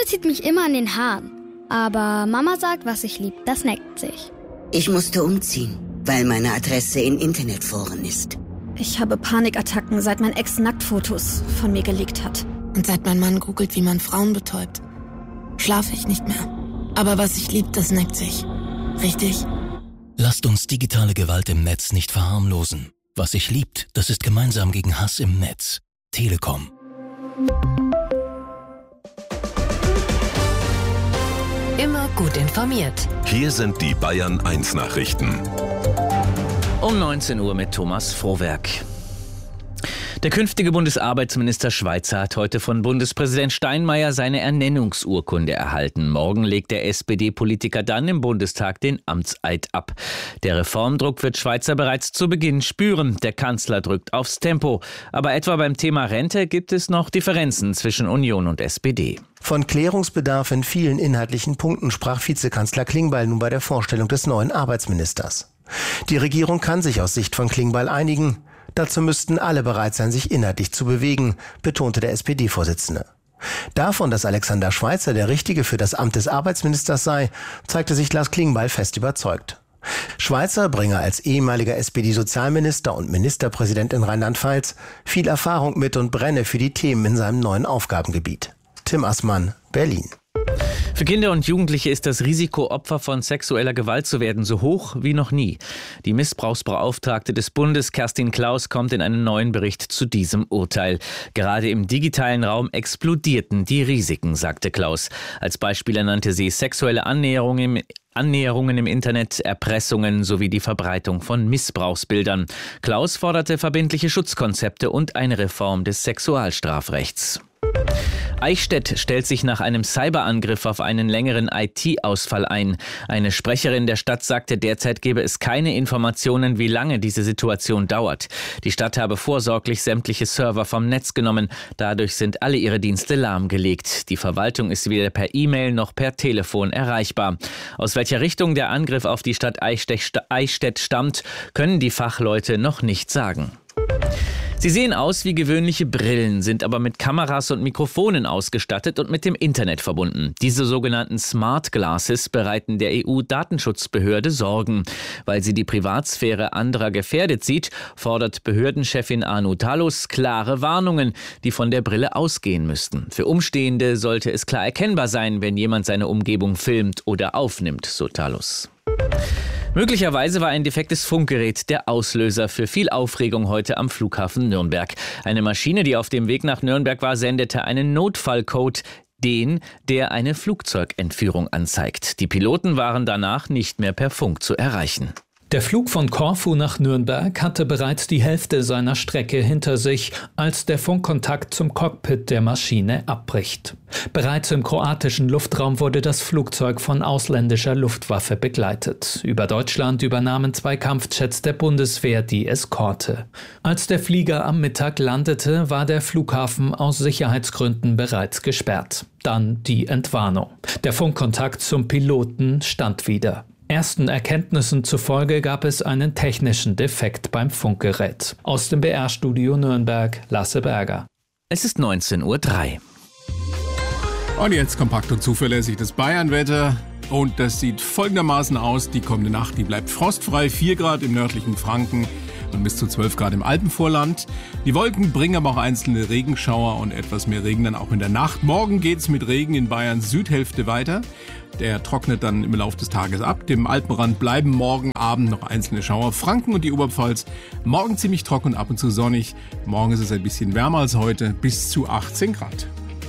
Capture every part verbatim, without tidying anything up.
zieht mich immer an den Haaren. Aber Mama sagt, was ich lieb, das neckt sich. Ich musste umziehen, weil meine Adresse in Internetforen ist. Ich habe Panikattacken, seit mein Ex Nacktfotos von mir geleakt hat. Und seit mein Mann googelt, wie man Frauen betäubt, schlafe ich nicht mehr. Aber was ich lieb, das neckt sich. Richtig? Lasst uns digitale Gewalt im Netz nicht verharmlosen. Was sich liebt, das ist gemeinsam gegen Hass im Netz. Telekom. Immer gut informiert. Hier sind die Bayern eins Nachrichten. Um neunzehn Uhr mit Thomas Frohwerk. Der künftige Bundesarbeitsminister Schweizer hat heute von Bundespräsident Steinmeier seine Ernennungsurkunde erhalten. Morgen legt der S P D-Politiker dann im Bundestag den Amtseid ab. Der Reformdruck wird Schweizer bereits zu Beginn spüren. Der Kanzler drückt aufs Tempo. Aber etwa beim Thema Rente gibt es noch Differenzen zwischen Union und S P D. Von Klärungsbedarf in vielen inhaltlichen Punkten sprach Vizekanzler Klingbeil nun bei der Vorstellung des neuen Arbeitsministers. Die Regierung kann sich aus Sicht von Klingbeil einigen. Dazu müssten alle bereit sein, sich inhaltlich zu bewegen, betonte der S P D-Vorsitzende. Davon, dass Alexander Schweizer der Richtige für das Amt des Arbeitsministers sei, zeigte sich Lars Klingbeil fest überzeugt. Schweizer bringe als ehemaliger S P D-Sozialminister und Ministerpräsident in Rheinland-Pfalz viel Erfahrung mit und brenne für die Themen in seinem neuen Aufgabengebiet. Tim Assmann, Berlin. Für Kinder und Jugendliche ist das Risiko, Opfer von sexueller Gewalt zu werden, so hoch wie noch nie. Die Missbrauchsbeauftragte des Bundes, Kerstin Klaus, kommt in einem neuen Bericht zu diesem Urteil. Gerade im digitalen Raum explodierten die Risiken, sagte Klaus. Als Beispiele nannte sie sexuelle Annäherungen im Annäherungen im Internet, Erpressungen sowie die Verbreitung von Missbrauchsbildern. Klaus forderte verbindliche Schutzkonzepte und eine Reform des Sexualstrafrechts. Eichstätt stellt sich nach einem Cyberangriff auf einen längeren I T-Ausfall ein. Eine Sprecherin der Stadt sagte, derzeit gebe es keine Informationen, wie lange diese Situation dauert. Die Stadt habe vorsorglich sämtliche Server vom Netz genommen. Dadurch sind alle ihre Dienste lahmgelegt. Die Verwaltung ist weder per E-Mail noch per Telefon erreichbar. Aus welcher Richtung der Angriff auf die Stadt Eichstätt stammt, können die Fachleute noch nicht sagen. Sie sehen aus wie gewöhnliche Brillen, sind aber mit Kameras und Mikrofonen ausgestattet und mit dem Internet verbunden. Diese sogenannten Smart Glasses bereiten der E U-Datenschutzbehörde Sorgen. Weil sie die Privatsphäre anderer gefährdet sieht, fordert Behördenchefin Anu Talus klare Warnungen, die von der Brille ausgehen müssten. Für Umstehende sollte es klar erkennbar sein, wenn jemand seine Umgebung filmt oder aufnimmt, so Talus. Möglicherweise war ein defektes Funkgerät der Auslöser für viel Aufregung heute am Flughafen Nürnberg. Eine Maschine, die auf dem Weg nach Nürnberg war, sendete einen Notfallcode, den, der eine Flugzeugentführung anzeigt. Die Piloten waren danach nicht mehr per Funk zu erreichen. Der Flug von Korfu nach Nürnberg hatte bereits die Hälfte seiner Strecke hinter sich, als der Funkkontakt zum Cockpit der Maschine abbricht. Bereits im kroatischen Luftraum wurde das Flugzeug von ausländischer Luftwaffe begleitet. Über Deutschland übernahmen zwei Kampfjets der Bundeswehr die Eskorte. Als der Flieger am Mittag landete, war der Flughafen aus Sicherheitsgründen bereits gesperrt. Dann die Entwarnung. Der Funkkontakt zum Piloten stand wieder. Ersten Erkenntnissen zufolge gab es einen technischen Defekt beim Funkgerät. Aus dem B R-Studio Nürnberg, Lasse Berger. Es ist neunzehn Uhr drei. Und jetzt kompakt und zuverlässig das Bayernwetter. Und das sieht folgendermaßen aus. Die kommende Nacht, die bleibt frostfrei. vier Grad im nördlichen Franken und bis zu zwölf Grad im Alpenvorland. Die Wolken bringen aber auch einzelne Regenschauer und etwas mehr Regen dann auch in der Nacht. Morgen geht's mit Regen in Bayerns Südhälfte weiter. Der trocknet dann im Laufe des Tages ab. Dem Alpenrand bleiben morgen Abend noch einzelne Schauer. Franken und die Oberpfalz morgen ziemlich trocken und ab und zu sonnig. Morgen ist es ein bisschen wärmer als heute, bis zu achtzehn Grad.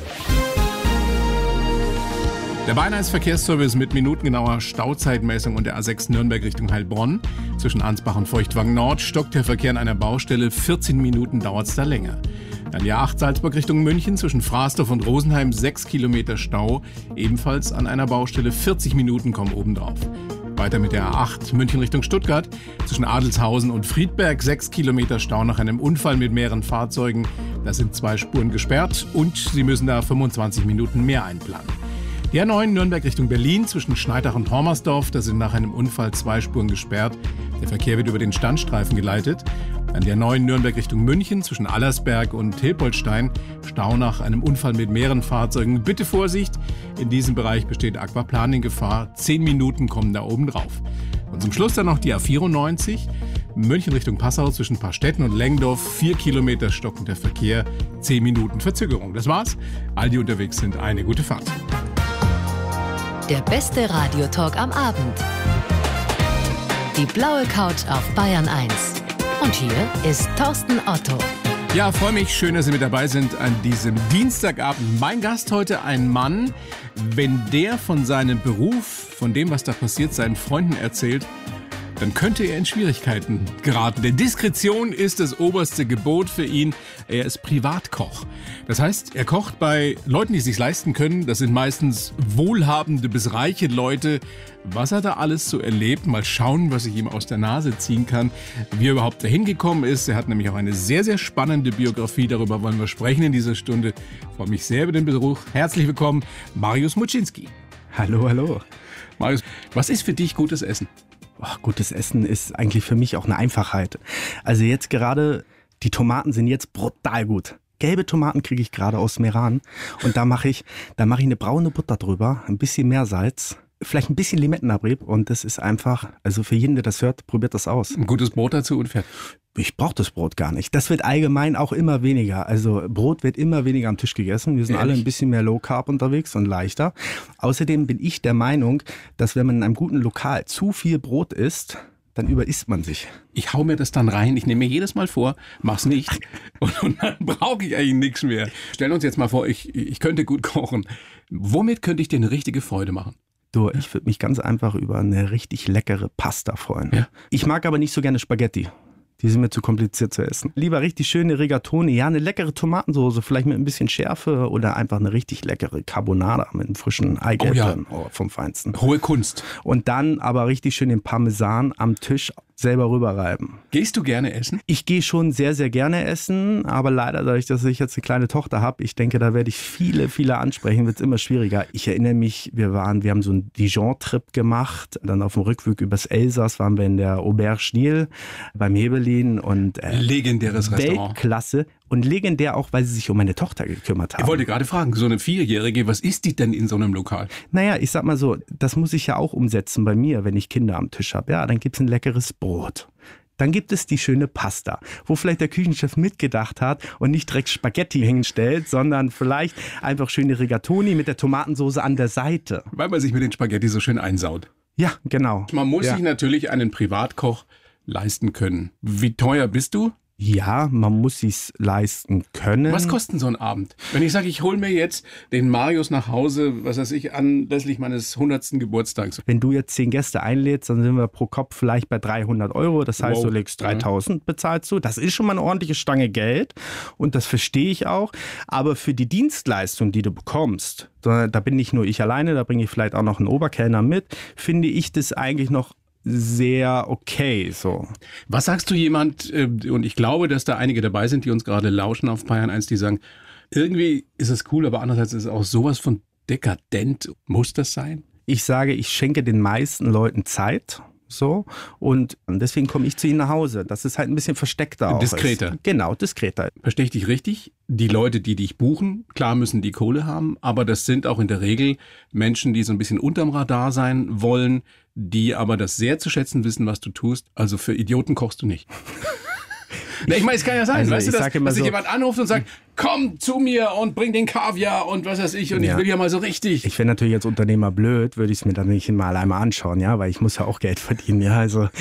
Der Bayern eins Verkehrsservice mit minutengenauer Stauzeitmessung und der A sechs Nürnberg Richtung Heilbronn. Zwischen Ansbach und Feuchtwagen Nord stockt der Verkehr an einer Baustelle. vierzehn Minuten dauert es da länger. Dann die A acht Salzburg Richtung München zwischen Frasdorf und Rosenheim sechs Kilometer Stau. Ebenfalls an einer Baustelle. vierzig Minuten kommen obendrauf. Weiter mit der A acht München Richtung Stuttgart zwischen Adelshausen und Friedberg sechs Kilometer Stau nach einem Unfall mit mehreren Fahrzeugen. Da sind zwei Spuren gesperrt und Sie müssen da fünfundzwanzig Minuten mehr einplanen. Die A neun Nürnberg Richtung Berlin zwischen Schneidach und Hormersdorf, da sind nach einem Unfall zwei Spuren gesperrt. Der Verkehr wird über den Standstreifen geleitet. An der neuen Nürnberg Richtung München zwischen Allersberg und Hilpoltstein Stau nach einem Unfall mit mehreren Fahrzeugen. Bitte Vorsicht, in diesem Bereich besteht Aquaplaning-Gefahr. Zehn Minuten kommen da oben drauf. Und zum Schluss dann noch die A vierundneunzig, München Richtung Passau zwischen Paarstetten und Lengdorf. Vier Kilometer stockender Verkehr, zehn Minuten Verzögerung. Das war's. All die unterwegs sind, eine gute Fahrt. Der beste Radiotalk am Abend. Die blaue Couch auf Bayern eins. Und hier ist Thorsten Otto. Ja, freue mich, schön, dass Sie mit dabei sind an diesem Dienstagabend. Mein Gast heute ein Mann, wenn der von seinem Beruf, von dem, was da passiert, seinen Freunden erzählt, dann könnte er in Schwierigkeiten geraten. Denn Diskretion ist das oberste Gebot für ihn. Er ist Privatkoch. Das heißt, er kocht bei Leuten, die es sich leisten können. Das sind meistens wohlhabende bis reiche Leute. Was er da alles so erlebt, mal schauen, was ich ihm aus der Nase ziehen kann, wie er überhaupt dahin gekommen ist. Er hat nämlich auch eine sehr, sehr spannende Biografie. Darüber wollen wir sprechen in dieser Stunde. Ich freue mich sehr über den Besuch. Herzlich willkommen, Mariusz Muczynski. Hallo, hallo. Mariusz, was ist für dich gutes Essen? Oh, gutes Essen ist eigentlich für mich auch eine Einfachheit. Also jetzt gerade, die Tomaten sind jetzt brutal gut. Gelbe Tomaten kriege ich gerade aus Meran und da mache ich, da mache ich eine braune Butter drüber, ein bisschen Meersalz, vielleicht ein bisschen Limettenabrieb und das ist einfach, also für jeden, der das hört, probiert das aus. Ein gutes Brot dazu und fertig. Ich brauche das Brot gar nicht. Das wird allgemein auch immer weniger. Also Brot wird immer weniger am Tisch gegessen. Wir sind Ehrlich? alle ein bisschen mehr Low Carb unterwegs und leichter. Außerdem bin ich der Meinung, dass wenn man in einem guten Lokal zu viel Brot isst, dann überisst man sich. Ich hau mir das dann rein, ich nehme mir jedes Mal vor, mach's nicht und, und dann brauche ich eigentlich nichts mehr. Stellen uns jetzt mal vor, ich, ich könnte gut kochen. Womit könnte ich dir eine richtige Freude machen? Du, ich würde mich ganz einfach über eine richtig leckere Pasta freuen. Ja. Ich mag aber nicht so gerne Spaghetti. Die sind mir zu kompliziert zu essen. Lieber richtig schöne Rigatoni, ja, eine leckere Tomatensoße, vielleicht mit ein bisschen Schärfe oder einfach eine richtig leckere Carbonara mit einem frischen Eigelb oh ja. drin, oh, vom Feinsten. Hohe Kunst. Und dann aber richtig schön den Parmesan am Tisch selber rüberreiben. Gehst du gerne essen? Ich gehe schon sehr, sehr gerne essen, aber leider, dadurch, dass ich jetzt eine kleine Tochter habe, ich denke, da werde ich viele, viele ansprechen, wird es immer schwieriger. Ich erinnere mich, wir waren, wir haben so einen Dijon-Trip gemacht, dann auf dem Rückweg übers Elsass waren wir in der Auberge Nil beim Hebelin und äh, legendäres Restaurant. Weltklasse. Und legendär auch, weil sie sich um meine Tochter gekümmert haben. Ich wollte gerade fragen, so eine Vierjährige, was isst die denn in so einem Lokal? Naja, ich sag mal so, das muss ich ja auch umsetzen bei mir, wenn ich Kinder am Tisch habe. Ja, dann gibt's ein leckeres Brot. Dann gibt es die schöne Pasta, wo vielleicht der Küchenchef mitgedacht hat und nicht direkt Spaghetti hinstellt, sondern vielleicht einfach schöne Rigatoni mit der Tomatensauce an der Seite. Weil man sich mit den Spaghetti so schön einsaut. Ja, genau. Man muss ja. sich natürlich einen Privatkoch leisten können. Wie teuer bist du? Ja, man muss sich's leisten können. Was kostet so ein Abend? Wenn ich sage, ich hole mir jetzt den Marius nach Hause, was weiß ich, anlässlich meines hundertsten Geburtstags. Wenn du jetzt zehn Gäste einlädst, dann sind wir pro Kopf vielleicht bei dreihundert Euro. Das heißt, wow. du legst dreitausend, bezahlst du. Das ist schon mal eine ordentliche Stange Geld und das verstehe ich auch. Aber für die Dienstleistung, die du bekommst, da bin nicht nur ich alleine, da bringe ich vielleicht auch noch einen Oberkellner mit, finde ich das eigentlich noch sehr okay, so. Was sagst du jemand, und ich glaube, dass da einige dabei sind, die uns gerade lauschen auf Bayern eins, die sagen, irgendwie ist es cool, aber andererseits ist es auch sowas von dekadent. Muss das sein? Ich sage, ich schenke den meisten Leuten Zeit. So, und deswegen komme ich zu ihnen nach Hause. Das ist halt ein bisschen versteckter auch. Diskreter. Ist. Genau, diskreter. Verstehe ich dich richtig? Die Leute, die dich buchen, klar müssen die Kohle haben, aber das sind auch in der Regel Menschen, die so ein bisschen unterm Radar sein wollen, die aber das sehr zu schätzen wissen, was du tust. Also für Idioten kochst du nicht. Na, ich meine, es kann ja sein, also weißt du, dass, dass sich so jemand anruft und sagt, komm zu mir und bring den Kaviar und was weiß ich und ja. ich will ja mal so richtig. Ich wäre natürlich als Unternehmer blöd, würde ich es mir dann nicht mal einmal anschauen, ja, weil ich muss ja auch Geld verdienen, ja, also